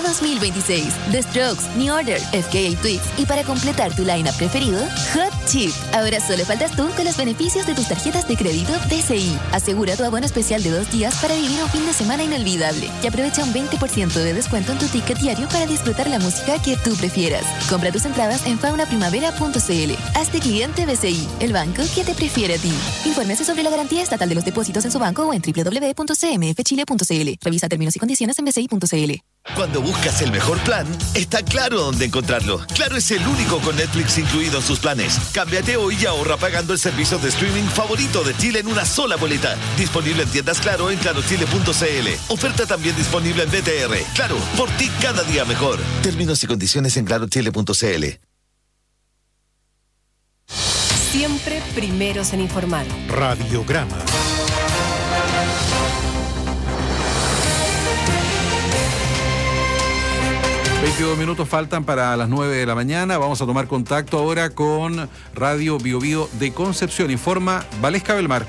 temporada 2026. The Strokes, New Order, FKA Twigs y para completar tu lineup preferido, Hot Chip. Ahora solo faltas tú con los beneficios de tus tarjetas de crédito BCI. Asegura tu abono especial de 2 días para vivir un fin de semana inolvidable y aprovecha un 20% de descuento en tu ticket diario para disfrutar la música que tú prefieras. Compra tus entradas en faunaprimavera.cl. Hazte cliente BCI, el banco que te prefiere a ti. Infórmese sobre la garantía estatal de los depósitos en su banco o en www.cmfchile.cl. Revisa términos y condiciones en bci.cl. Cuando buscas el mejor plan, está claro dónde encontrarlo. Claro es el único con Netflix incluido en sus planes. Cámbiate hoy y ahorra pagando el servicio de streaming favorito de Chile en una sola boleta. Disponible en tiendas Claro en clarochile.cl. Oferta también disponible en BTR. Claro, por ti cada día mejor. Términos y condiciones en clarochile.cl. Siempre primeros en informar. Radiograma. 22 minutos faltan para las 9 de la mañana. Vamos a tomar contacto ahora con Radio Bio Bio de Concepción. Informa Valesca Belmar.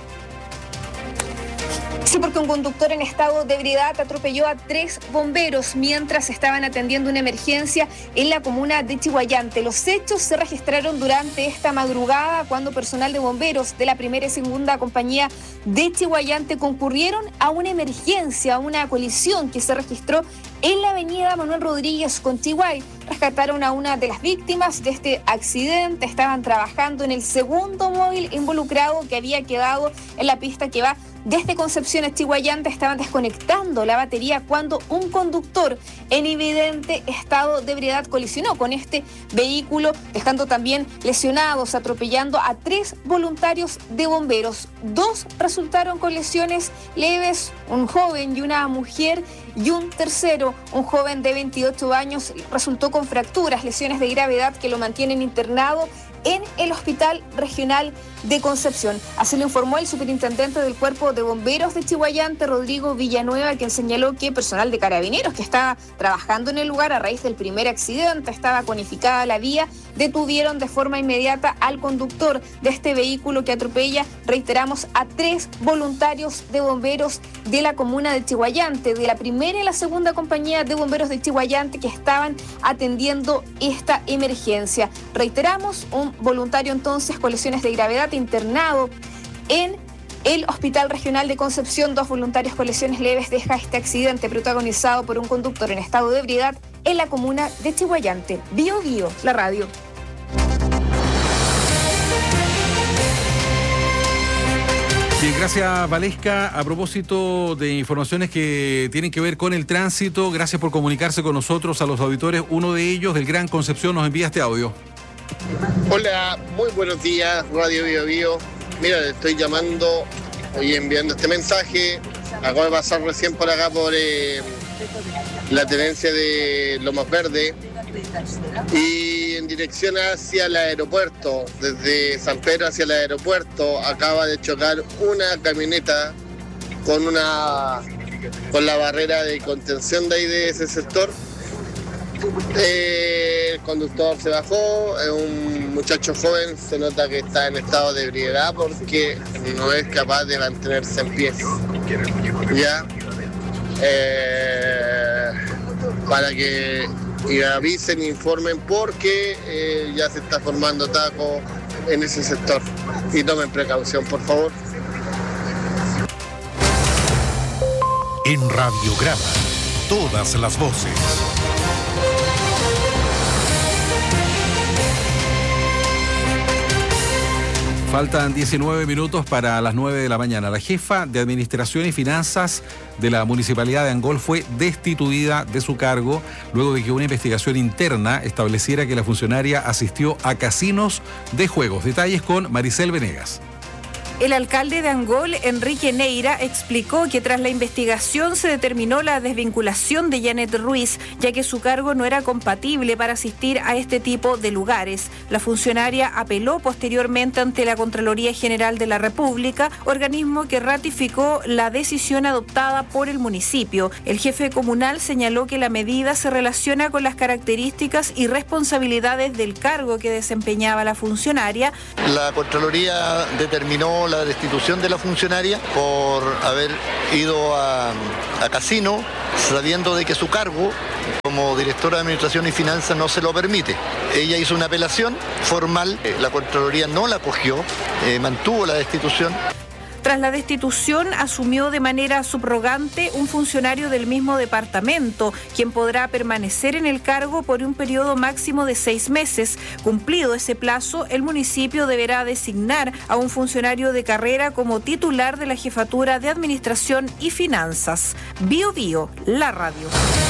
Sí, porque un conductor en estado de ebriedad atropelló a 3 bomberos mientras estaban atendiendo una emergencia en la comuna de Chiguayante. Los hechos se registraron durante esta madrugada cuando personal de bomberos de la primera y segunda compañía de Chiguayante concurrieron a una emergencia, a una colisión que se registró en la avenida Manuel Rodríguez con Chiguay. Rescataron a una de las víctimas de este accidente. Estaban trabajando en el segundo móvil involucrado que había quedado en la pista que va desde Concepción a Chiguayante. Estaban desconectando la batería cuando un conductor en evidente estado de ebriedad colisionó con este vehículo, dejando también lesionados, atropellando a 3 voluntarios de bomberos. 2 resultaron con lesiones leves, un joven y una mujer, y un tercero, un joven de 28 años, resultó con fracturas, lesiones de gravedad que lo mantienen internado en el Hospital Regional de Concepción. Así lo informó el superintendente del Cuerpo de Bomberos de Chiguayante, Rodrigo Villanueva, quien señaló que personal de Carabineros que estaba trabajando en el lugar a raíz del primer accidente, estaba conificada la vía, detuvieron de forma inmediata al conductor de este vehículo que atropella, reiteramos, a 3 voluntarios de bomberos de la comuna de Chiguayante, de la primera y la segunda compañía de bomberos de Chiguayante que estaban atendiendo esta emergencia. Reiteramos, un voluntario entonces con lesiones de gravedad internado en el Hospital Regional de Concepción. 2 voluntarios con lesiones leves deja este accidente protagonizado por un conductor en estado de ebriedad en la comuna de Chiguayante. Bio Bio, la radio. Bien, gracias Valesca. A propósito de informaciones que tienen que ver con el tránsito, gracias por comunicarse con nosotros, a los auditores. Uno de ellos, del Gran Concepción, nos envía este audio. Hola, muy buenos días, Radio Bio Bio. Mira, le estoy llamando y enviando este mensaje. Acabo de pasar recién por acá por la tenencia de Lomas Verde y en dirección hacia el aeropuerto, desde San Pedro hacia el aeropuerto, acaba de chocar una camioneta con la barrera de contención de ahí de ese sector. El conductor se bajó, es un muchacho joven, se nota que está en estado de ebriedad porque no es capaz de mantenerse en pie. Ya, para que avisen, informen porque ya se está formando taco en ese sector y tomen precaución, por favor. En Radiograma, todas las voces. Faltan 19 minutos para las 9 de la mañana. La jefa de Administración y Finanzas de la Municipalidad de Angol fue destituida de su cargo luego de que una investigación interna estableciera que la funcionaria asistió a casinos de juegos. Detalles con Maricel Venegas. El alcalde de Angol, Enrique Neira, explicó que tras la investigación se determinó la desvinculación de Janet Ruiz, ya que su cargo no era compatible para asistir a este tipo de lugares. La funcionaria apeló posteriormente ante la Contraloría General de la República, organismo que ratificó la decisión adoptada por el municipio. El jefe comunal señaló que la medida se relaciona con las características y responsabilidades del cargo que desempeñaba la funcionaria. La Contraloría determinó la destitución de la funcionaria por haber ido a casino sabiendo de que su cargo Como directora de Administración y Finanzas no se lo permite. Ella hizo una apelación formal, la Contraloría no la acogió, mantuvo la destitución. Tras la destitución, asumió de manera subrogante un funcionario del mismo departamento, quien podrá permanecer en el cargo por un periodo máximo de 6 meses. Cumplido ese plazo, el municipio deberá designar a un funcionario de carrera como titular de la Jefatura de Administración y Finanzas. Bio Bio, la radio.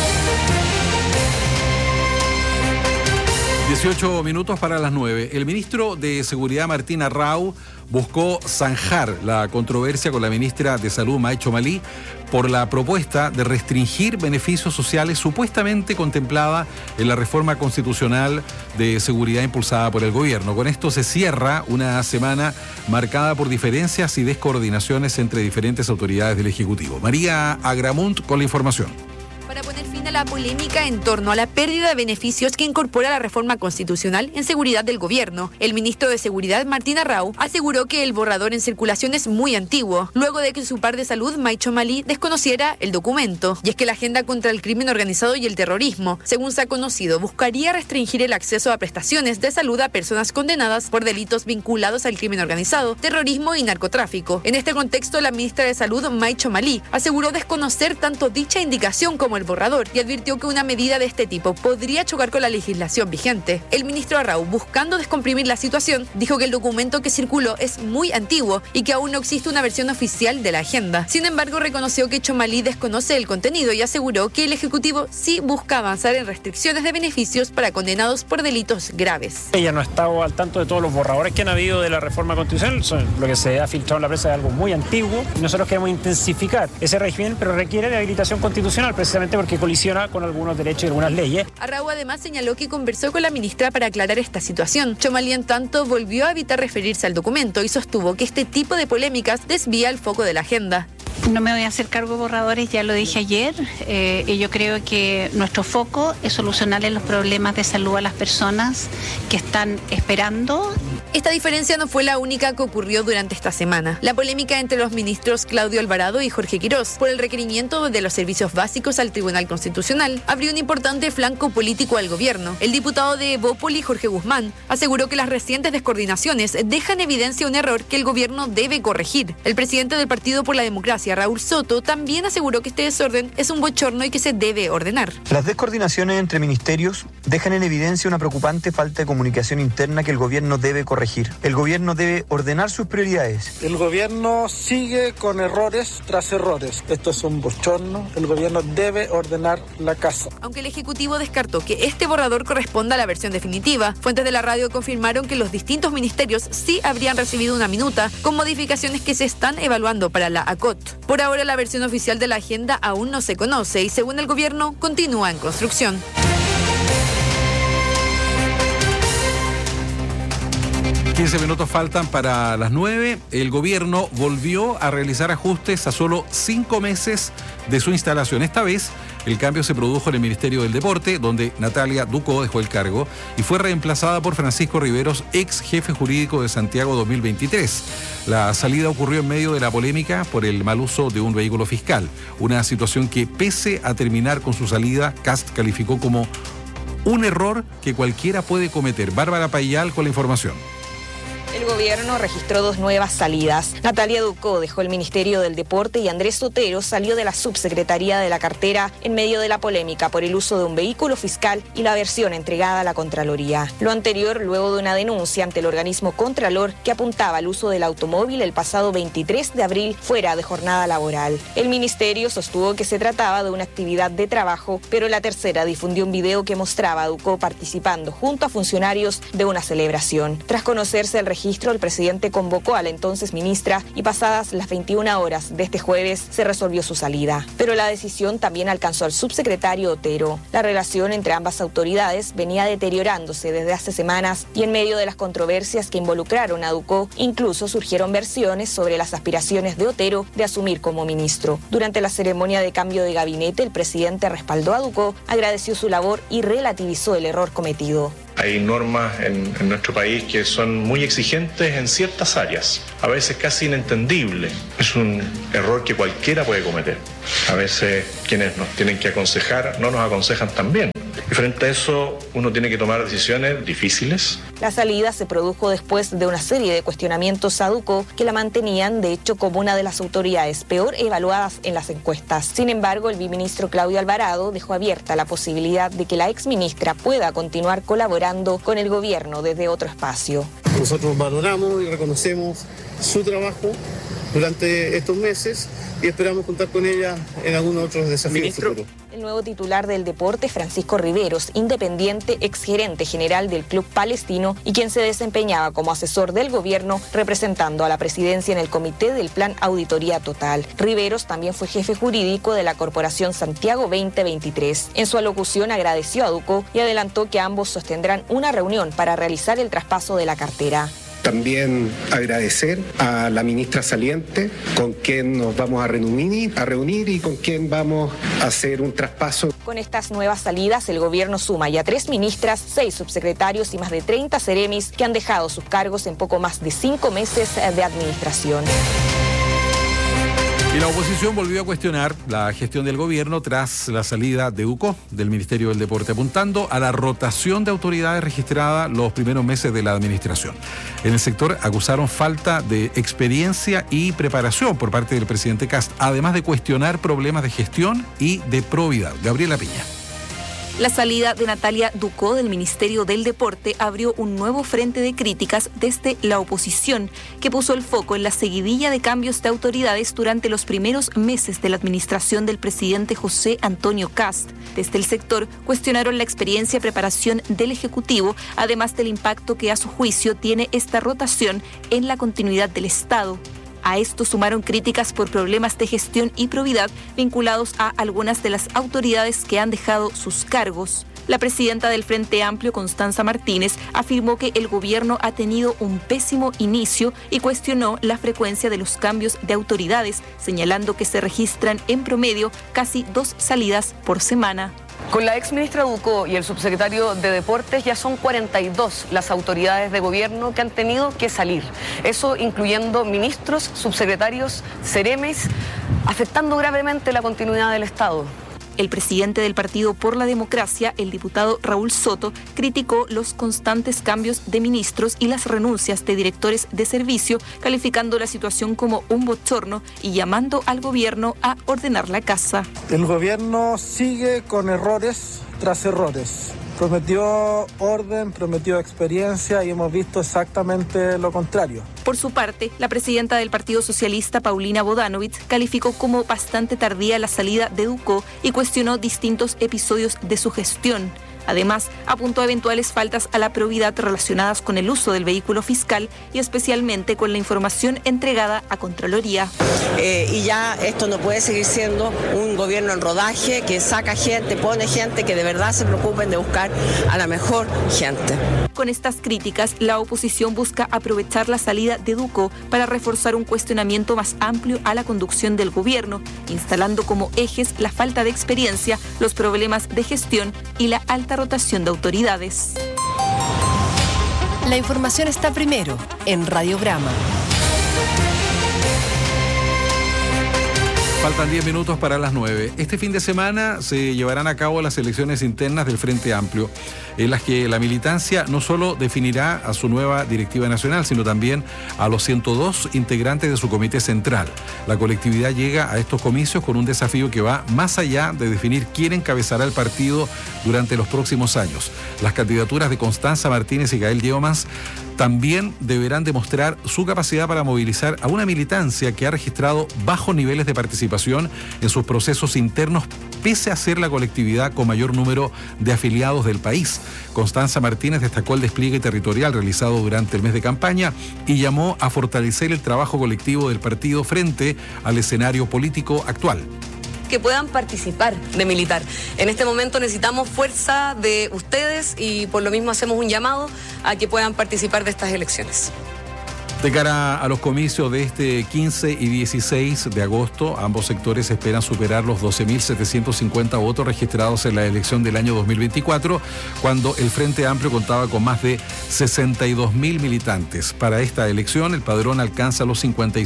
18 minutos para las 9. El ministro de Seguridad, Martín Arrau, buscó zanjar la controversia con la ministra de Salud, Maicho Malí, por la propuesta de restringir beneficios sociales supuestamente contemplada en la reforma constitucional de seguridad impulsada por el gobierno. Con esto se cierra una semana marcada por diferencias y descoordinaciones entre diferentes autoridades del Ejecutivo. María Agramunt con la información. Para poner fin a la polémica en torno a la pérdida de beneficios que incorpora la reforma constitucional en seguridad del gobierno, el ministro de Seguridad, Martín Arrau, aseguró que el borrador en circulación es muy antiguo, luego de que su par de salud, Maicho Malí, desconociera el documento. Y es que la agenda contra el crimen organizado y el terrorismo, según se ha conocido, buscaría restringir el acceso a prestaciones de salud a personas condenadas por delitos vinculados al crimen organizado, terrorismo y narcotráfico. En este contexto, la ministra de Salud, Maicho Malí, aseguró desconocer tanto dicha indicación como el borrador y advirtió que una medida de este tipo podría chocar con la legislación vigente. El ministro Arrau, buscando descomprimir la situación, dijo que el documento que circuló es muy antiguo y que aún no existe una versión oficial de la agenda. Sin embargo, reconoció que Chomalí desconoce el contenido y aseguró que el Ejecutivo sí busca avanzar en restricciones de beneficios para condenados por delitos graves. Ella no ha estado al tanto de todos los borradores que han habido de la reforma constitucional. Lo que se ha filtrado en la prensa es algo muy antiguo y nosotros queremos intensificar ese régimen, pero requiere de habilitación constitucional precisamente porque colisiona con algunos derechos y algunas leyes. Arrau además señaló que conversó con la ministra para aclarar esta situación. Chomalí, en tanto, volvió a evitar referirse al documento y sostuvo que este tipo de polémicas desvía el foco de la agenda. No me voy a hacer cargo de borradores, ya lo dije ayer, y yo creo que nuestro foco es solucionarle los problemas de salud a las personas que están esperando. Esta diferencia no fue la única que ocurrió durante esta semana. La polémica entre los ministros Claudio Alvarado y Jorge Quirós por el requerimiento de los servicios básicos al Tribunal Constitucional abrió un importante flanco político al gobierno. El diputado de Evópoli, Jorge Guzmán, aseguró que las recientes descoordinaciones dejan en evidencia un error que el gobierno debe corregir. El presidente del Partido por la Democracia, Raúl Soto, también aseguró que este desorden es un bochorno y que se debe ordenar. Las descoordinaciones entre ministerios dejan en evidencia una preocupante falta de comunicación interna que el gobierno debe corregir. El gobierno debe ordenar sus prioridades. El gobierno sigue con errores tras errores. Esto es un bochorno. El gobierno debe ordenar la casa. Aunque el Ejecutivo descartó que este borrador corresponda a la versión definitiva, fuentes de la radio confirmaron que los distintos ministerios sí habrían recibido una minuta con modificaciones que se están evaluando para la ACOT. Por ahora, la versión oficial de la agenda aún no se conoce y, según el gobierno, continúa en construcción. 15 minutos faltan para las 9. El gobierno volvió a realizar ajustes a solo 5 meses de su instalación. Esta vez el cambio se produjo en el Ministerio del Deporte, donde Natalia Ducó dejó el cargo y fue reemplazada por Francisco Riveros, ex jefe jurídico de Santiago 2023. La salida ocurrió en medio de la polémica por el mal uso de un vehículo fiscal. Una situación que, pese a terminar con su salida, Kast calificó como un error que cualquiera puede cometer. Bárbara Payal con la información. El gobierno registró 2 nuevas salidas. Natalia Ducó dejó el Ministerio del Deporte y Andrés Sotero salió de la subsecretaría de la cartera en medio de la polémica por el uso de un vehículo fiscal y la versión entregada a la Contraloría. Lo anterior luego de una denuncia ante el organismo Contralor que apuntaba al uso del automóvil el pasado 23 de abril fuera de jornada laboral. El ministerio sostuvo que se trataba de una actividad de trabajo, pero la tercera difundió un video que mostraba a Ducó participando junto a funcionarios de una celebración. Tras conocerse el registro, el presidente convocó a la entonces ministra y pasadas las 21 horas de este jueves se resolvió su salida. Pero la decisión también alcanzó al subsecretario Otero. La relación entre ambas autoridades venía deteriorándose desde hace semanas y en medio de las controversias que involucraron a Ducó, incluso surgieron versiones sobre las aspiraciones de Otero de asumir como ministro. Durante la ceremonia de cambio de gabinete, el presidente respaldó a Ducó, agradeció su labor y relativizó el error cometido. Hay normas en nuestro país que son muy exigentes en ciertas áreas, a veces casi inentendible. Es un error que cualquiera puede cometer. A veces quienes nos tienen que aconsejar no nos aconsejan tan bien. Y frente a eso uno tiene que tomar decisiones difíciles. La salida se produjo después de una serie de cuestionamientos a Ducó que la mantenían, de hecho, como una de las autoridades peor evaluadas en las encuestas. Sin embargo, el viceministro Claudio Alvarado dejó abierta la posibilidad de que la exministra pueda continuar colaborando con el gobierno desde otro espacio. Nosotros valoramos y reconocemos su trabajo durante estos meses y esperamos contar con ella en algunos otros desafíos futuros. El nuevo titular del deporte, Francisco Riveros, independiente, exgerente general del Club Palestino y quien se desempeñaba como asesor del gobierno representando a la presidencia en el comité del Plan Auditoría Total. Riveros también fue jefe jurídico de la Corporación Santiago 2023. En su alocución agradeció a Ducó y adelantó que ambos sostendrán una reunión para realizar el traspaso de la cartera. También agradecer a la ministra saliente, con quien nos vamos a reunir y con quien vamos a hacer un traspaso. Con estas nuevas salidas, el gobierno suma ya 3 ministras, 6 subsecretarios y más de 30 seremis que han dejado sus cargos en poco más de 5 meses de administración. Y la oposición volvió a cuestionar la gestión del gobierno tras la salida de Ducó del Ministerio del Deporte, apuntando a la rotación de autoridades registrada los primeros meses de la administración. En el sector acusaron falta de experiencia y preparación por parte del presidente Kast, además de cuestionar problemas de gestión y de probidad. Gabriela Piña. La salida de Natalia Ducó del Ministerio del Deporte abrió un nuevo frente de críticas desde la oposición, que puso el foco en la seguidilla de cambios de autoridades durante los primeros meses de la administración del presidente José Antonio Kast. Desde el sector cuestionaron la experiencia y preparación del Ejecutivo, además del impacto que a su juicio tiene esta rotación en la continuidad del Estado. A esto sumaron críticas por problemas de gestión y probidad vinculados a algunas de las autoridades que han dejado sus cargos. La presidenta del Frente Amplio, Constanza Martínez, afirmó que el gobierno ha tenido un pésimo inicio y cuestionó la frecuencia de los cambios de autoridades, señalando que se registran en promedio casi 2 salidas por semana. Con la exministra Ducó y el subsecretario de Deportes ya son 42 las autoridades de gobierno que han tenido que salir. Eso incluyendo ministros, subsecretarios, seremes, afectando gravemente la continuidad del Estado. El presidente del Partido por la Democracia, el diputado Raúl Soto, criticó los constantes cambios de ministros y las renuncias de directores de servicio, calificando la situación como un bochorno y llamando al gobierno a ordenar la casa. El gobierno sigue con errores tras errores. Prometió orden, prometió experiencia y hemos visto exactamente lo contrario. Por su parte, la presidenta del Partido Socialista, Paulina Bodanovich, calificó como bastante tardía la salida de Ducó y cuestionó distintos episodios de su gestión. Además, apuntó a eventuales faltas a la probidad relacionadas con el uso del vehículo fiscal y especialmente con la información entregada a Contraloría. Y ya esto no puede seguir siendo un gobierno en rodaje que saca gente, pone gente que de verdad se preocupen de buscar a la mejor gente. Con estas críticas, la oposición busca aprovechar la salida de Ducó para reforzar un cuestionamiento más amplio a la conducción del gobierno, instalando como ejes la falta de experiencia, los problemas de gestión y la alta rotación de autoridades. La información está primero en Radiograma. Faltan 10 minutos para las 9. Este fin de semana se llevarán a cabo las elecciones internas del Frente Amplio, en las que la militancia no solo definirá a su nueva directiva nacional, sino también a los 102 integrantes de su comité central. La colectividad llega a estos comicios con un desafío que va más allá de definir quién encabezará el partido durante los próximos años. Las candidaturas de Constanza Martínez y Gael Yeomans también deberán demostrar su capacidad para movilizar a una militancia que ha registrado bajos niveles de participación en sus procesos internos, pese a ser la colectividad con mayor número de afiliados del país. Constanza Martínez destacó el despliegue territorial realizado durante el mes de campaña y llamó a fortalecer el trabajo colectivo del partido frente al escenario político actual. Que puedan participar de militar. En este momento necesitamos fuerza de ustedes y por lo mismo hacemos un llamado a que puedan participar de estas elecciones. De cara a los comicios de este 15 y 16 de agosto, ambos sectores esperan superar los 12.750 votos registrados en la elección del año 2024, cuando el Frente Amplio contaba con más de 62.000 militantes. Para esta elección, el padrón alcanza los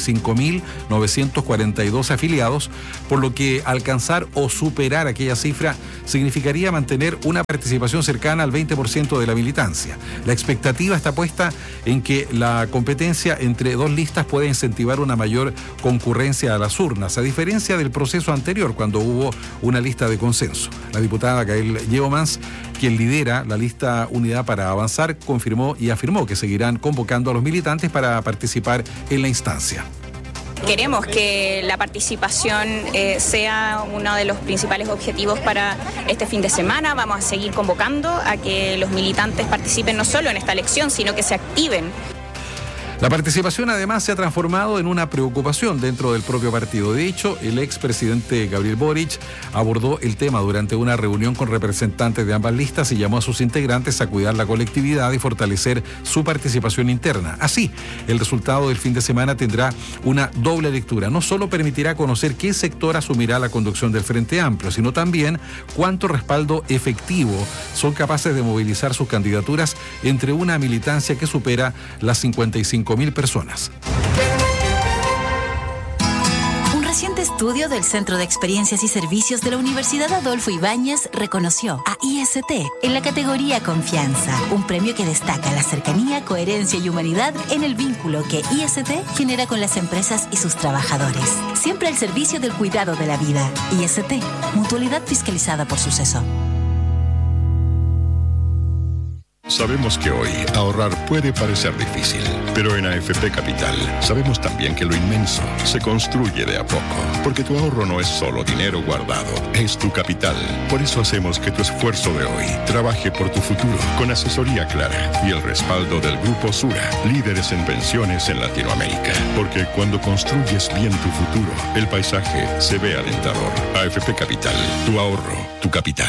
55.942 afiliados, por lo que alcanzar o superar aquella cifra significaría mantener una participación cercana al 20% de la militancia. La expectativa está puesta en que la competencia entre dos listas puede incentivar una mayor concurrencia a las urnas, a diferencia del proceso anterior, cuando hubo una lista de consenso. La diputada Gael Yeomans, quien lidera la lista Unidad para Avanzar, confirmó y afirmó que seguirán convocando a los militantes para participar en la instancia. Queremos que la participación sea uno de los principales objetivos para este fin de semana. Vamos a seguir convocando a que los militantes participen no solo en esta elección, sino que se activen. La participación además se ha transformado en una preocupación dentro del propio partido. De hecho, el expresidente Gabriel Boric abordó el tema durante una reunión con representantes de ambas listas y llamó a sus integrantes a cuidar la colectividad y fortalecer su participación interna. Así, el resultado del fin de semana tendrá una doble lectura. No solo permitirá conocer qué sector asumirá la conducción del Frente Amplio, sino también cuánto respaldo efectivo son capaces de movilizar sus candidaturas entre una militancia que supera las 55.000 personas. Un reciente estudio del Centro de Experiencias y Servicios de la Universidad Adolfo Ibáñez reconoció a IST en la categoría Confianza, un premio que destaca la cercanía, coherencia y humanidad en el vínculo que IST genera con las empresas y sus trabajadores. Siempre al servicio del cuidado de la vida. IST, mutualidad fiscalizada por Suceso. Sabemos que hoy ahorrar puede parecer difícil, pero en AFP Capital sabemos también que lo inmenso se construye de a poco, porque tu ahorro no es solo dinero guardado, es tu capital. Por eso hacemos que tu esfuerzo de hoy trabaje por tu futuro, con asesoría clara y el respaldo del Grupo Sura, líderes en pensiones en Latinoamérica. Porque cuando construyes bien tu futuro, el paisaje se ve alentador. AFP Capital, tu ahorro, tu capital.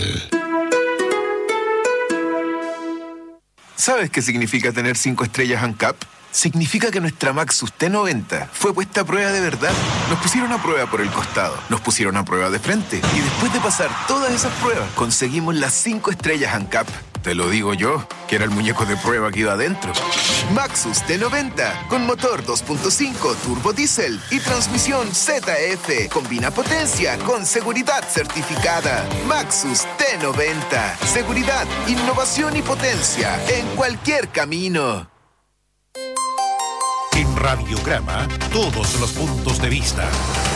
¿Sabes qué significa tener 5 estrellas ANCAP? Significa que nuestra Maxus T90 fue puesta a prueba de verdad. Nos pusieron a prueba por el costado, nos pusieron a prueba de frente y después de pasar todas esas pruebas, conseguimos las 5 estrellas ANCAP. Te lo digo yo, que era el muñeco de prueba que iba adentro. Maxus T90, con motor 2.5 turbo diésel y transmisión ZF. Combina potencia con seguridad certificada. Maxus T90, seguridad, innovación y potencia en cualquier camino. En Radiograma, todos los puntos de vista.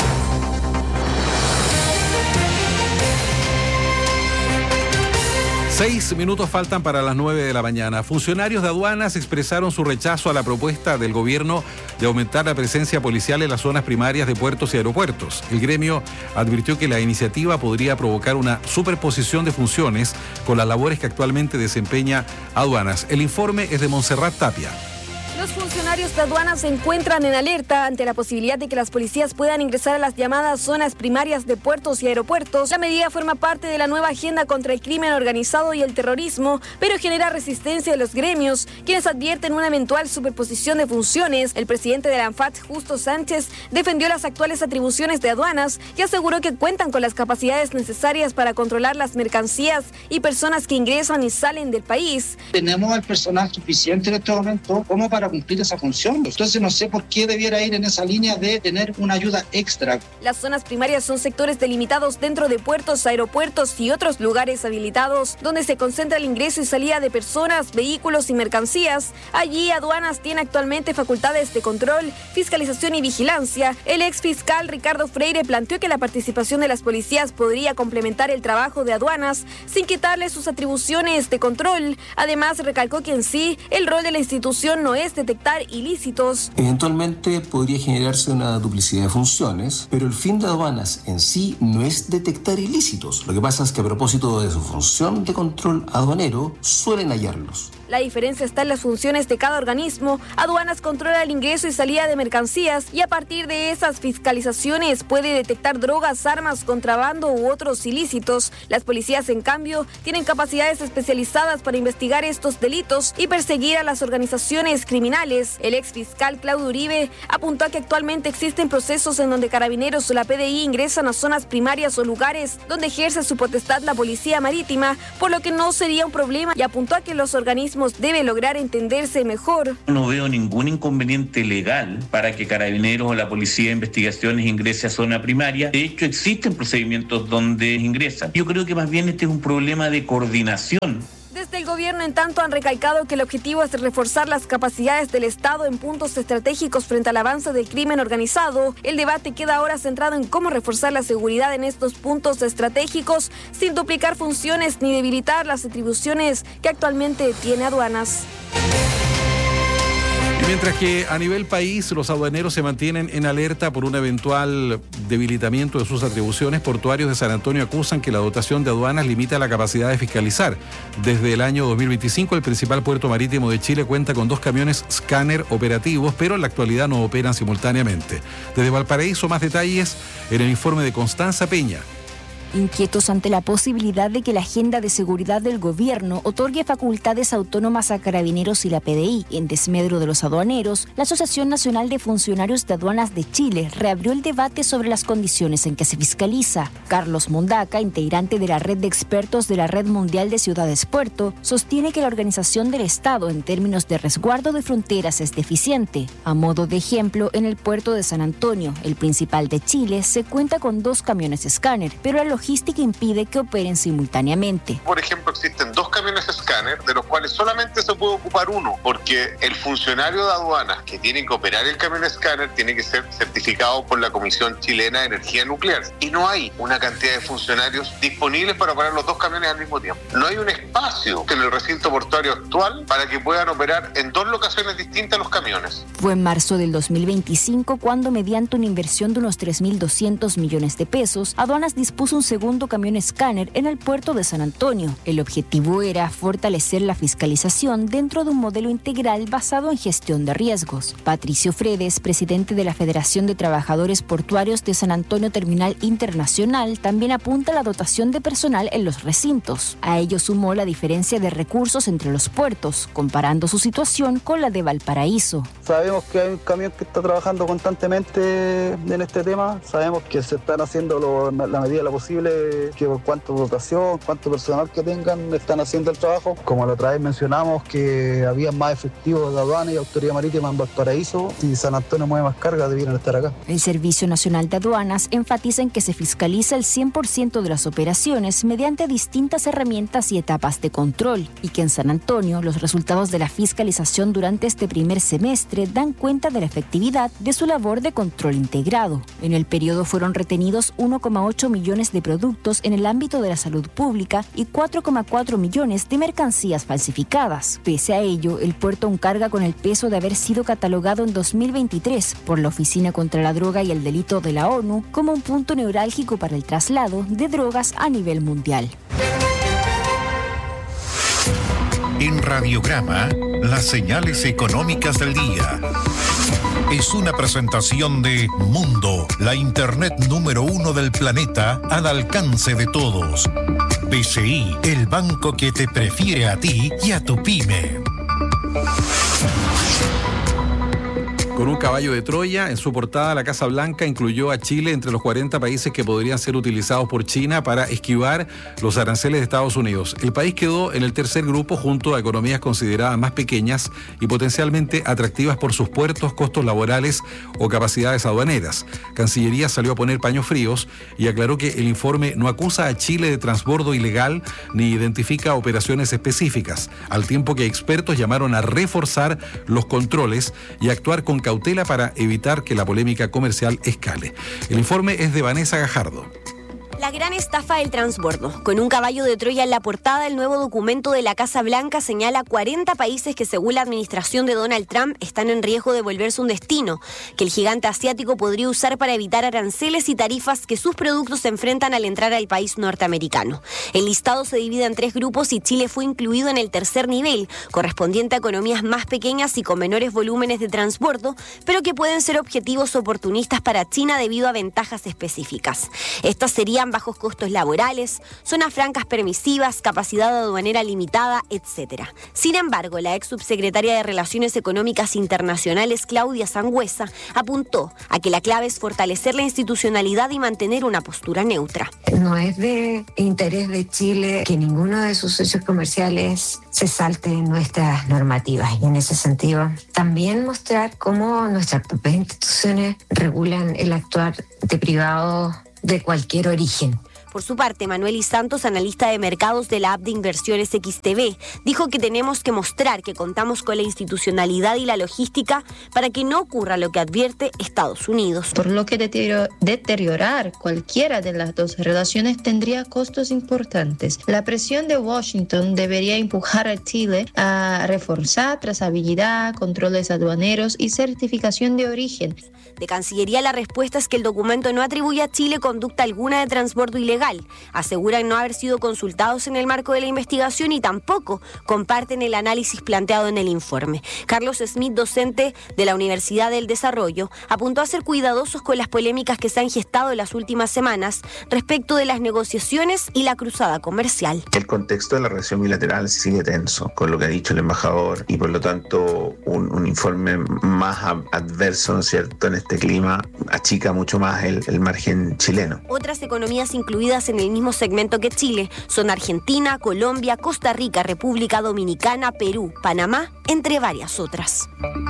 Seis minutos faltan para las 9 de la mañana. Funcionarios de aduanas expresaron su rechazo a la propuesta del gobierno de aumentar la presencia policial en las zonas primarias de puertos y aeropuertos. El gremio advirtió que la iniciativa podría provocar una superposición de funciones con las labores que actualmente desempeña aduanas. El informe es de Montserrat Tapia. Los funcionarios de aduanas se encuentran en alerta ante la posibilidad de que las policías puedan ingresar a las llamadas zonas primarias de puertos y aeropuertos. La medida forma parte de la nueva agenda contra el crimen organizado y el terrorismo, pero genera resistencia de los gremios, quienes advierten una eventual superposición de funciones. El presidente de la ANFAT, Justo Sánchez, defendió las actuales atribuciones de aduanas y aseguró que cuentan con las capacidades necesarias para controlar las mercancías y personas que ingresan y salen del país. Tenemos el personal suficiente en este momento como para cumplir esa función. Entonces no sé por qué debiera ir en esa línea de tener una ayuda extra. Las zonas primarias son sectores delimitados dentro de puertos, aeropuertos y otros lugares habilitados donde se concentra el ingreso y salida de personas, vehículos y mercancías. Allí aduanas tiene actualmente facultades de control, fiscalización y vigilancia. El ex fiscal Ricardo Freire planteó que la participación de las policías podría complementar el trabajo de aduanas sin quitarle sus atribuciones de control. Además recalcó que en sí el rol de la institución no es detectar ilícitos. Eventualmente podría generarse una duplicidad de funciones, pero el fin de aduanas en sí no es detectar ilícitos. Lo que pasa es que a propósito de su función de control aduanero, suelen hallarlos. La diferencia está en las funciones de cada organismo. Aduanas controla el ingreso y salida de mercancías y a partir de esas fiscalizaciones puede detectar drogas, armas, contrabando u otros ilícitos. Las policías, en cambio, tienen capacidades especializadas para investigar estos delitos y perseguir a las organizaciones criminales. El ex fiscal Claudio Uribe apuntó a que actualmente existen procesos en donde Carabineros o la PDI ingresan a zonas primarias o lugares donde ejerce su potestad la Policía Marítima, por lo que no sería un problema, y apuntó a que los organismos deben lograr entenderse mejor. No veo ningún inconveniente legal para que Carabineros o la Policía de Investigaciones ingrese a zona primaria. De hecho, existen procedimientos donde ingresan. Yo creo que más bien este es un problema de coordinación. Desde el gobierno, en tanto, han recalcado que el objetivo es reforzar las capacidades del Estado en puntos estratégicos frente al avance del crimen organizado. El debate queda ahora centrado en cómo reforzar la seguridad en estos puntos estratégicos sin duplicar funciones ni debilitar las atribuciones que actualmente tiene aduanas. Mientras que a nivel país los aduaneros se mantienen en alerta por un eventual debilitamiento de sus atribuciones, portuarios de San Antonio acusan que la dotación de aduanas limita la capacidad de fiscalizar. Desde el año 2025 el principal puerto marítimo de Chile cuenta con 2 camiones escáner operativos, pero en la actualidad no operan simultáneamente. Desde Valparaíso, más detalles en el informe de Constanza Peña. Inquietos ante la posibilidad de que la agenda de seguridad del gobierno otorgue facultades autónomas a Carabineros y la PDI en desmedro de los aduaneros, la Asociación Nacional de Funcionarios de Aduanas de Chile reabrió el debate sobre las condiciones en que se fiscaliza. Carlos Mondaca, integrante de la red de expertos de la Red Mundial de Ciudades Puerto, sostiene que la organización del Estado en términos de resguardo de fronteras es deficiente. A modo de ejemplo, en el puerto de San Antonio, el principal de Chile, se cuenta con 2 camiones escáner, pero la logística impide que operen simultáneamente. Por ejemplo, existen 2 camiones escáner, de los cuales solamente se puede ocupar uno, porque el funcionario de aduanas que tiene que operar el camión escáner tiene que ser certificado por la Comisión Chilena de Energía Nuclear. Y no hay una cantidad de funcionarios disponibles para operar los 2 camiones al mismo tiempo. No hay un espacio en el recinto portuario actual para que puedan operar en 2 locaciones distintas los camiones. Fue en marzo del 2025 cuando, mediante una inversión de unos 3.200 millones de pesos, Aduanas dispuso un segundo camión escáner en el puerto de San Antonio. El objetivo era fortalecer la fiscalización dentro de un modelo integral basado en gestión de riesgos. Patricio Fredes, presidente de la Federación de Trabajadores Portuarios de San Antonio Terminal Internacional, también apunta a la dotación de personal en los recintos. A ello sumó la diferencia de recursos entre los puertos, comparando su situación con la de Valparaíso. Sabemos que hay un camión que está trabajando constantemente en este tema. Sabemos que se están haciendo la medida de lo posible, que por cuánto dotación, cuánto personal que tengan, están haciendo el trabajo. Como la otra vez mencionamos que había más efectivos de aduana y autoridad marítima en Valparaíso, si San Antonio mueve más carga, debieran estar acá. El Servicio Nacional de Aduanas enfatiza en que se fiscaliza el 100% de las operaciones mediante distintas herramientas y etapas de control, y que en San Antonio los resultados de la fiscalización durante este primer semestre dan cuenta de la efectividad de su labor de control integrado. En el periodo fueron retenidos 1,8 millones de productos en el ámbito de la salud pública y 4,4 millones de mercancías falsificadas. Pese a ello, el puerto aún carga con el peso de haber sido catalogado en 2023 por la Oficina contra la Droga y el Delito de la ONU como un punto neurálgico para el traslado de drogas a nivel mundial. En Radiograma, las señales económicas del día. Es una presentación de Mundo, la internet número 1 del planeta al alcance de todos. BCI, el banco que te prefiere a ti y a tu pyme. Con un caballo de Troya, en su portada la Casa Blanca incluyó a Chile entre los 40 países que podrían ser utilizados por China para esquivar los aranceles de Estados Unidos. El país quedó en el tercer grupo junto a economías consideradas más pequeñas y potencialmente atractivas por sus puertos, costos laborales o capacidades aduaneras. Cancillería salió a poner paños fríos y aclaró que el informe no acusa a Chile de transbordo ilegal ni identifica operaciones específicas, al tiempo que expertos llamaron a reforzar los controles y actuar con cautela para evitar que la polémica comercial escale. El informe es de Vanessa Gajardo. La gran estafa del transbordo. Con un caballo de Troya en la portada, el nuevo documento de la Casa Blanca señala 40 países que, según la administración de Donald Trump, están en riesgo de volverse un destino, que el gigante asiático podría usar para evitar aranceles y tarifas que sus productos se enfrentan al entrar al país norteamericano. El listado se divide en 3 grupos y Chile fue incluido en el tercer nivel, correspondiente a economías más pequeñas y con menores volúmenes de transbordo, pero que pueden ser objetivos oportunistas para China debido a ventajas específicas. Estas serían bajos costos laborales, zonas francas permisivas, capacidad aduanera limitada, etc. Sin embargo, la ex subsecretaria de Relaciones Económicas Internacionales, Claudia Sangüesa, apuntó a que la clave es fortalecer la institucionalidad y mantener una postura neutra. No es de interés de Chile que ninguno de sus socios comerciales se salte nuestras normativas, y en ese sentido también mostrar cómo nuestras propias instituciones regulan el actuar de privados de cualquier origen. Por su parte, Manuel Y. Santos, analista de mercados de la app de inversiones XTB, dijo que tenemos que mostrar que contamos con la institucionalidad y la logística para que no ocurra lo que advierte Estados Unidos. Por lo que deteriorar cualquiera de las dos relaciones tendría costos importantes. La presión de Washington debería empujar a Chile a reforzar trazabilidad, controles aduaneros y certificación de origen. De Cancillería, la respuesta es que el documento no atribuye a Chile conducta alguna de transbordo ilegal. Aseguran no haber sido consultados en el marco de la investigación y tampoco comparten el análisis planteado en el informe. Carlos Smith, docente de la Universidad del Desarrollo, apuntó a ser cuidadosos con las polémicas que se han gestado en las últimas semanas respecto de las negociaciones y la cruzada comercial. El contexto de la relación bilateral sigue tenso, con lo que ha dicho el embajador, y por lo tanto un informe más adverso, ¿no es cierto?, en este clima achica mucho más el margen chileno. Otras economías incluidas en el mismo segmento que Chile son Argentina, Colombia, Costa Rica, República Dominicana, Perú, Panamá, entre varias otras.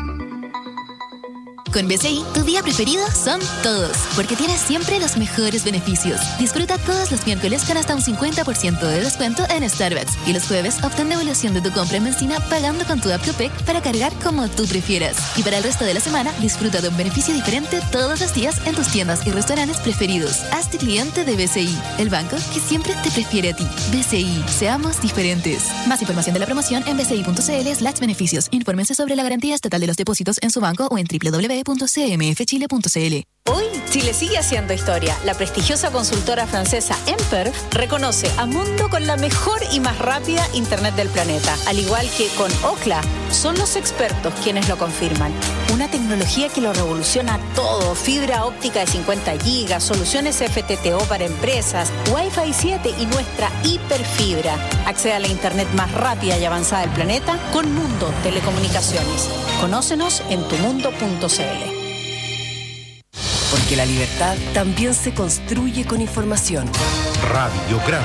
Con BCI, tu día preferido son todos, porque tienes siempre los mejores beneficios. Disfruta todos los miércoles con hasta un 50% de descuento en Starbucks. Y los jueves, obtén devolución de tu compra en benzina pagando con tu app Copec para cargar como tú prefieras. Y para el resto de la semana, disfruta de un beneficio diferente todos los días en tus tiendas y restaurantes preferidos. Hazte cliente de BCI, el banco que siempre te prefiere a ti. BCI, seamos diferentes. Más información de la promoción en bci.cl/beneficios. Infórmense sobre la garantía estatal de los depósitos en su banco o en www.cmfchile.cl. Hoy, Chile sigue haciendo historia. La prestigiosa consultora francesa Emperf reconoce a Mundo con la mejor y más rápida Internet del planeta. Al igual que con Ookla, son los expertos quienes lo confirman. Una tecnología que lo revoluciona todo. Fibra óptica de 50 gigas, soluciones FTTO para empresas, Wi-Fi 7 y nuestra hiperfibra. Accede a la Internet más rápida y avanzada del planeta con Mundo Telecomunicaciones. Conócenos en tumundo.cl. Porque la libertad también se construye con información. Radiograma.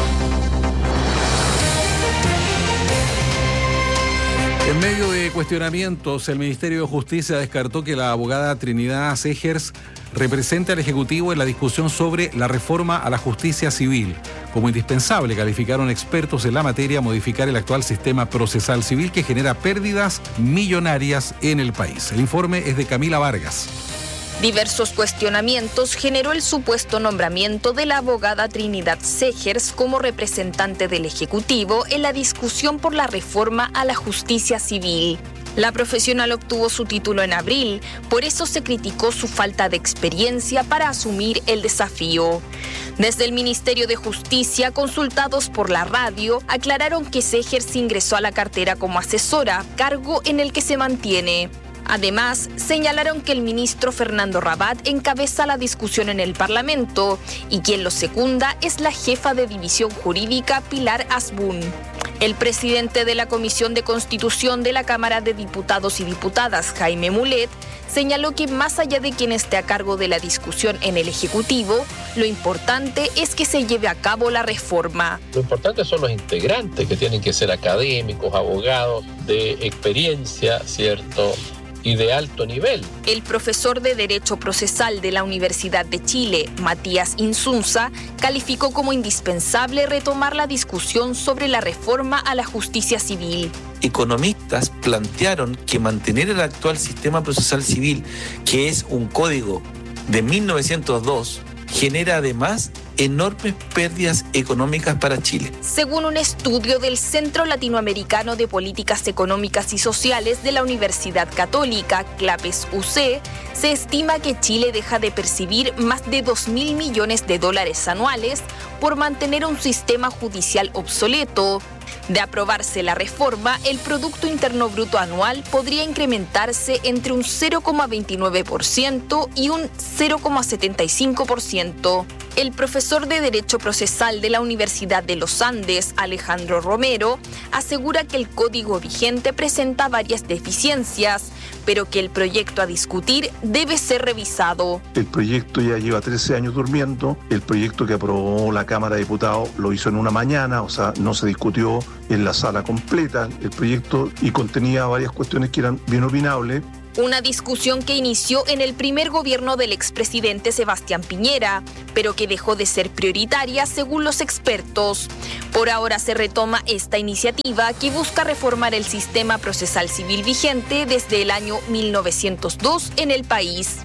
En medio de cuestionamientos, el Ministerio de Justicia descartó que la abogada Trinidad Segers represente al Ejecutivo en la discusión sobre la reforma a la justicia civil. Como indispensable, calificaron expertos en la materia modificar el actual sistema procesal civil que genera pérdidas millonarias en el país. El informe es de Camila Vargas. Diversos cuestionamientos generó el supuesto nombramiento de la abogada Trinidad Segers como representante del Ejecutivo en la discusión por la reforma a la justicia civil. La profesional obtuvo su título en abril, por eso se criticó su falta de experiencia para asumir el desafío. Desde el Ministerio de Justicia, consultados por la radio, aclararon que Segers ingresó a la cartera como asesora, cargo en el que se mantiene. Además, señalaron que el ministro Fernando Rabat encabeza la discusión en el Parlamento y quien lo secunda es la jefa de división jurídica Pilar Asbun. El presidente de la Comisión de Constitución de la Cámara de Diputados y Diputadas, Jaime Mulet, señaló que más allá de quien esté a cargo de la discusión en el Ejecutivo, lo importante es que se lleve a cabo la reforma. Lo importante son los integrantes, que tienen que ser académicos, abogados de experiencia, ¿cierto?, y de alto nivel. El profesor de Derecho Procesal de la Universidad de Chile, Matías Insunza, calificó como indispensable retomar la discusión sobre la reforma a la justicia civil. Economistas plantearon que mantener el actual sistema procesal civil, que es un código de 1902, genera además enormes pérdidas económicas para Chile. Según un estudio del Centro Latinoamericano de Políticas Económicas y Sociales de la Universidad Católica, CLAPES UC, se estima que Chile deja de percibir más de 2.000 millones de dólares anuales por mantener un sistema judicial obsoleto. De aprobarse la reforma, el Producto Interno Bruto anual podría incrementarse entre un 0,29% y un 0,75%. El profesor de Derecho Procesal de la Universidad de los Andes, Alejandro Romero, asegura que el código vigente presenta varias deficiencias, pero que el proyecto a discutir debe ser revisado. El proyecto ya lleva 13 años durmiendo. El proyecto que aprobó la Cámara de Diputados lo hizo en una mañana, o sea, no se discutió en la sala completa el proyecto y contenía varias cuestiones que eran bien opinables. Una discusión que inició en el primer gobierno del expresidente Sebastián Piñera, pero que dejó de ser prioritaria según los expertos. Por ahora se retoma esta iniciativa que busca reformar el sistema procesal civil vigente desde el año 1902 en el país.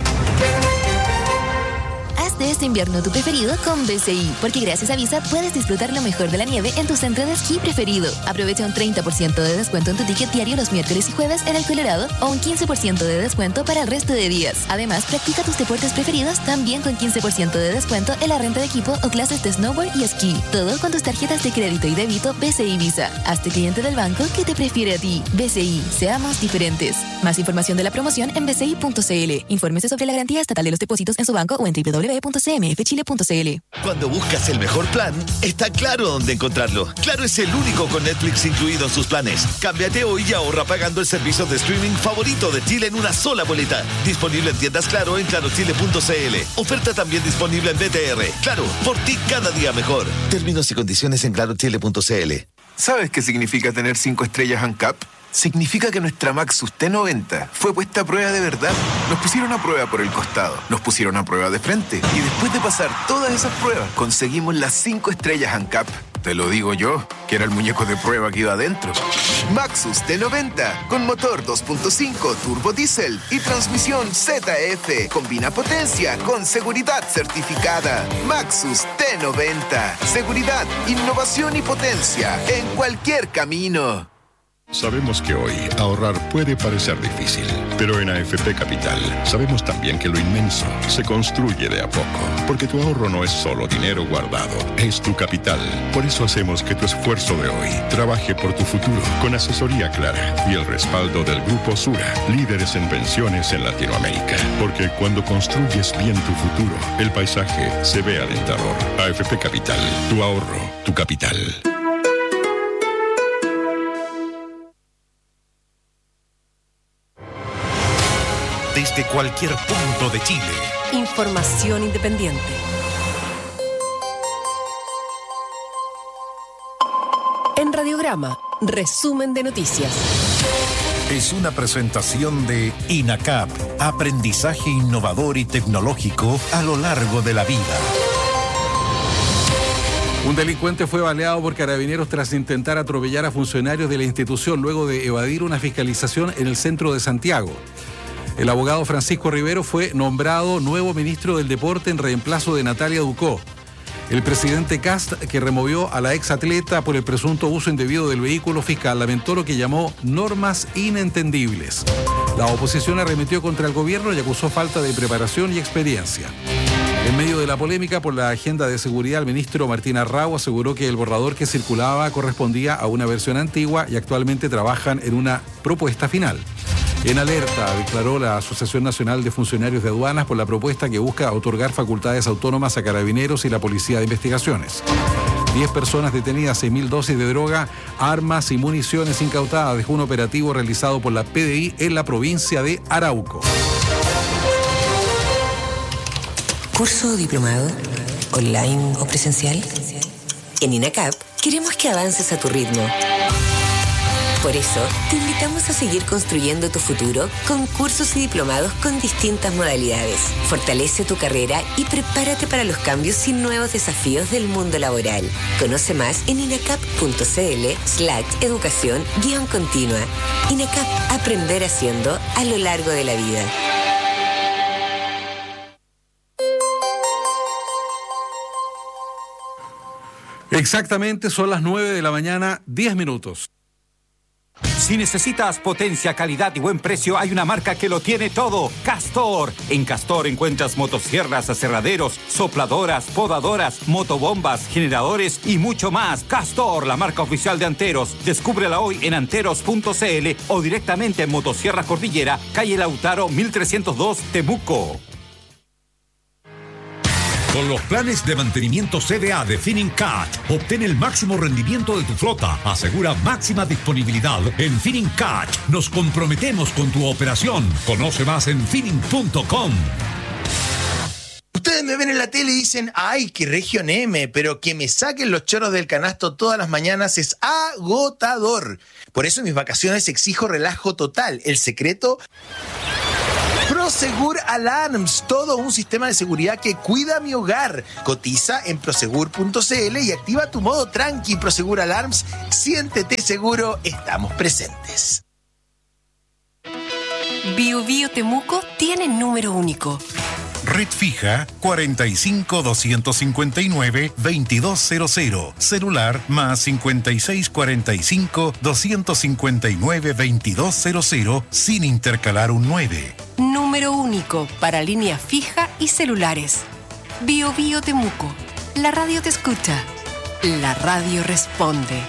Haz de este invierno tu preferido con BCI, porque gracias a Visa puedes disfrutar lo mejor de la nieve en tu centro de esquí preferido. Aprovecha un 30% de descuento en tu ticket diario los miércoles y jueves en el Colorado o un 15% de descuento para el resto de días. Además, practica tus deportes preferidos también con 15% de descuento en la renta de equipo o clases de snowboard y esquí. Todo con tus tarjetas de crédito y débito BCI Visa. Hazte cliente del banco que te prefiere a ti. BCI, seamos diferentes. Más información de la promoción en bci.cl. Infórmese sobre la garantía estatal de los depósitos en su banco o en www.cmfchile.cl. Cuando buscas el mejor plan, está claro dónde encontrarlo. Claro es el único con Netflix incluido en sus planes. Cámbiate hoy y ahorra pagando el servicio de streaming favorito de Chile en una sola boleta. Disponible en tiendas Claro en clarochile.cl. Oferta también disponible en BTR. Claro, por ti cada día mejor. Términos y condiciones en clarochile.cl. ¿Sabes qué significa tener 5 estrellas ANCAP? Significa que nuestra Maxus T90 fue puesta a prueba de verdad. Nos pusieron a prueba por el costado, nos pusieron a prueba de frente y después de pasar todas esas pruebas, conseguimos las 5 estrellas ANCAP. Te lo digo yo, que era el muñeco de prueba que iba adentro. Maxus T90, con motor 2.5 turbo diésel y transmisión ZF. Combina potencia con seguridad certificada. Maxus T90, seguridad, innovación y potencia en cualquier camino. Sabemos que hoy ahorrar puede parecer difícil, pero en AFP Capital sabemos también que lo inmenso se construye de a poco, porque tu ahorro no es solo dinero guardado, es tu capital. Por eso hacemos que tu esfuerzo de hoy trabaje por tu futuro, con asesoría clara y el respaldo del Grupo Sura, líderes en pensiones en Latinoamérica. Porque cuando construyes bien tu futuro, el paisaje se ve alentador. AFP Capital, tu ahorro, tu capital. Desde cualquier punto de Chile. Información independiente. En Radiograma, resumen de noticias. Es una presentación de INACAP, aprendizaje innovador y tecnológico a lo largo de la vida. Un delincuente fue baleado por carabineros tras intentar atropellar a funcionarios de la institución luego de evadir una fiscalización en el centro de Santiago. El abogado Francisco Rivero fue nombrado nuevo ministro del Deporte en reemplazo de Natalia Ducó. El presidente Kast, que removió a la exatleta por el presunto uso indebido del vehículo fiscal, lamentó lo que llamó normas inentendibles. La oposición arremetió contra el gobierno y acusó falta de preparación y experiencia. En medio de la polémica por la agenda de seguridad, el ministro Martín Arrau aseguró que el borrador que circulaba correspondía a una versión antigua y actualmente trabajan en una propuesta final. En alerta, declaró la Asociación Nacional de Funcionarios de Aduanas por la propuesta que busca otorgar facultades autónomas a Carabineros y la Policía de Investigaciones. 10 personas detenidas, 6.000 dosis de droga, armas y municiones incautadas dejó un operativo realizado por la PDI en la provincia de Arauco. ¿Curso o diplomado? ¿Online o presencial? En INACAP queremos que avances a tu ritmo. Por eso, te invitamos a seguir construyendo tu futuro con cursos y diplomados con distintas modalidades. Fortalece tu carrera y prepárate para los cambios y nuevos desafíos del mundo laboral. Conoce más en inacap.cl/educación-continua. INACAP, aprender haciendo a lo largo de la vida. Exactamente, son las 9 de la mañana, 10 minutos. Si necesitas potencia, calidad y buen precio, hay una marca que lo tiene todo. Castor. En Castor encuentras motosierras, aserraderos, sopladoras, podadoras, motobombas, generadores y mucho más. Castor, la marca oficial de Anteros. Descúbrela hoy en anteros.cl o directamente en Motosierras Cordillera, calle Lautaro 1302, Temuco. Con los planes de mantenimiento CDA de Finincat, obtén el máximo rendimiento de tu flota. Asegura máxima disponibilidad. En Finincat nos comprometemos con tu operación. Conoce más en Finin.com. Ustedes me ven en la tele y dicen, ¡ay, qué región M! Pero que me saquen los choros del canasto todas las mañanas es agotador. Por eso en mis vacaciones exijo relajo total. El secreto... Prosegur Alarms, todo un sistema de seguridad que cuida mi hogar. Cotiza en prosegur.cl y activa tu modo tranqui. Prosegur Alarms, siéntete seguro, estamos presentes. Bio Bio Temuco tiene número único. Red fija 45-259-2200. Celular más 5645-259-2200 sin intercalar un 9. Número único para línea fija y celulares. Bio Bio Temuco. La radio te escucha. La radio responde.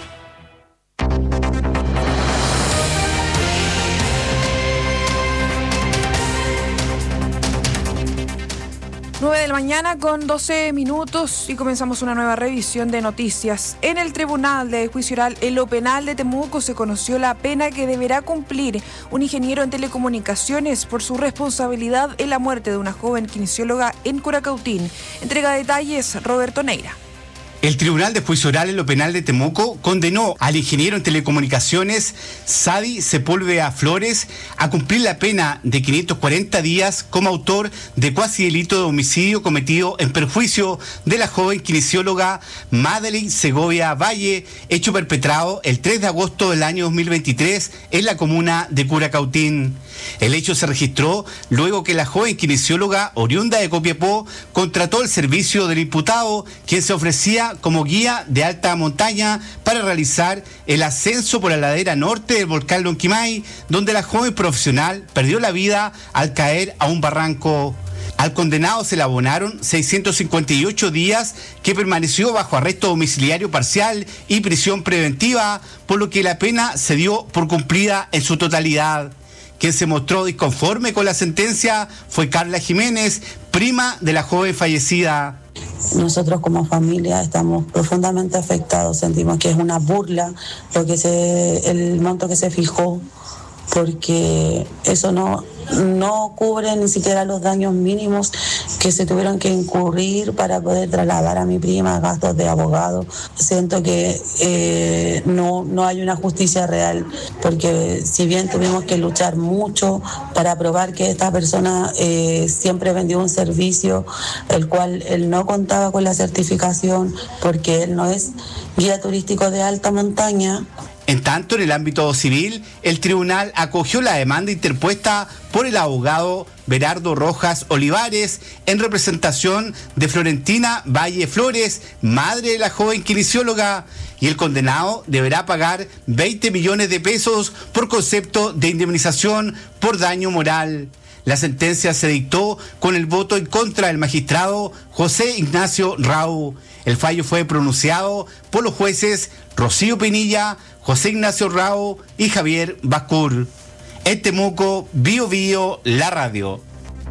9 de la mañana con 12 minutos y comenzamos una nueva revisión de noticias. En el Tribunal de Juicio Oral en lo Penal de Temuco se conoció la pena que deberá cumplir un ingeniero en telecomunicaciones por su responsabilidad en la muerte de una joven kinesióloga en Curacautín. Entrega detalles Roberto Neira. El Tribunal de Juicio Oral en lo Penal de Temuco condenó al ingeniero en telecomunicaciones Sadi Sepúlveda Flores a cumplir la pena de 540 días como autor de cuasi delito de homicidio cometido en perjuicio de la joven kinesióloga Madeline Segovia Valle, hecho perpetrado el 3 de agosto del año 2023 en la comuna de Curacautín. El hecho se registró luego que la joven kinesióloga oriunda de Copiapó contrató el servicio del imputado, quien se ofrecía como guía de alta montaña para realizar el ascenso por la ladera norte del volcán Lonquimay, donde la joven profesional perdió la vida al caer a un barranco. Al condenado se le abonaron 658 días que permaneció bajo arresto domiciliario parcial y prisión preventiva, por lo que la pena se dio por cumplida en su totalidad. Quien se mostró disconforme con la sentencia fue Carla Jiménez, prima de la joven fallecida. Nosotros como familia estamos profundamente afectados, sentimos que es una burla el monto que se fijó, porque eso no cubre ni siquiera los daños mínimos que se tuvieron que incurrir para poder trasladar a mi prima, gastos de abogado. Siento que no hay una justicia real, porque si bien tuvimos que luchar mucho para probar que esta persona siempre vendió un servicio, el cual él no contaba con la certificación, porque él no es guía turístico de alta montaña. En tanto, en el ámbito civil, el tribunal acogió la demanda interpuesta por el abogado Berardo Rojas Olivares en representación de Florentina Valle Flores, madre de la joven kinesióloga, y el condenado deberá pagar 20 millones de pesos por concepto de indemnización por daño moral. La sentencia se dictó con el voto en contra del magistrado José Ignacio Rau. El fallo fue pronunciado por los jueces Rocío Pinilla, José Ignacio Rao y Javier Bascur. En Temuco, Bio Bio, la radio.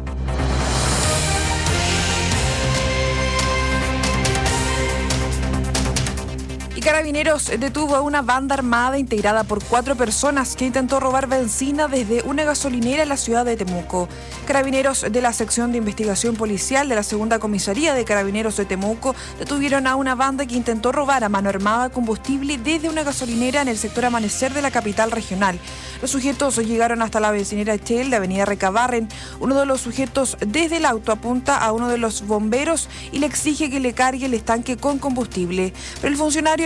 Y Carabineros detuvo a una banda armada integrada por 4 personas que intentó robar benzina desde una gasolinera en la ciudad de Temuco. Carabineros de la sección de investigación policial de la segunda comisaría de Carabineros de Temuco detuvieron a una banda que intentó robar a mano armada combustible desde una gasolinera en el sector Amanecer de la capital regional. Los sujetos llegaron hasta la bencinera Shell de avenida Recabarren. Uno de los sujetos desde el auto apunta a uno de los bomberos y le exige que le cargue el estanque con combustible. Pero el funcionario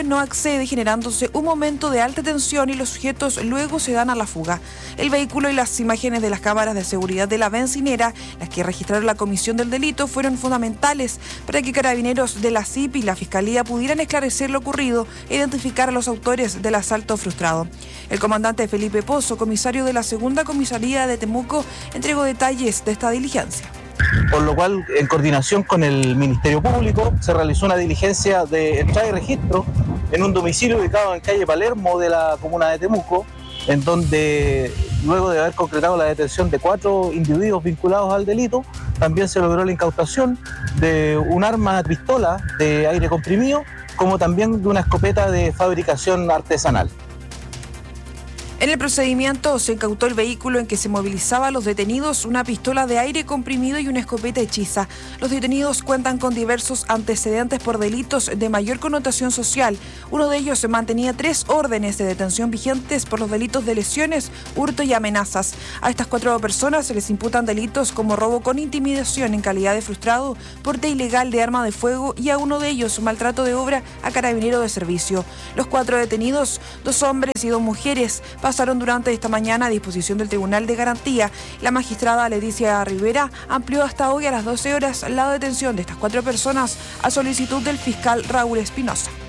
policía no accede, generándose un momento de alta tensión y los sujetos luego se dan a la fuga. El vehículo y las imágenes de las cámaras de seguridad de la bencinera, las que registraron la comisión del delito, fueron fundamentales para que carabineros de la CIP y la Fiscalía pudieran esclarecer lo ocurrido e identificar a los autores del asalto frustrado. El comandante Felipe Pozo, comisario de la segunda comisaría de Temuco, entregó detalles de esta diligencia. Por lo cual, en coordinación con el Ministerio Público, se realizó una diligencia de entrada y registro en un domicilio ubicado en calle Palermo de la comuna de Temuco, en donde, luego de haber concretado la detención de 4 individuos vinculados al delito, también se logró la incautación de un arma pistola de aire comprimido, como también de una escopeta de fabricación artesanal. En el procedimiento se incautó el vehículo en que se movilizaba a los detenidos, una pistola de aire comprimido y una escopeta hechiza. Los detenidos cuentan con diversos antecedentes por delitos de mayor connotación social. Uno de ellos mantenía 3 órdenes de detención vigentes por los delitos de lesiones, hurto y amenazas. A estas 4 personas se les imputan delitos como robo con intimidación en calidad de frustrado, porte ilegal de arma de fuego y a uno de ellos maltrato de obra a carabinero de servicio. Los 4 detenidos, 2 hombres y 2 mujeres, pasaron durante esta mañana a disposición del Tribunal de Garantía. La magistrada Leticia Rivera amplió hasta hoy a las 12 horas la detención de estas 4 personas a solicitud del fiscal Raúl Espinosa.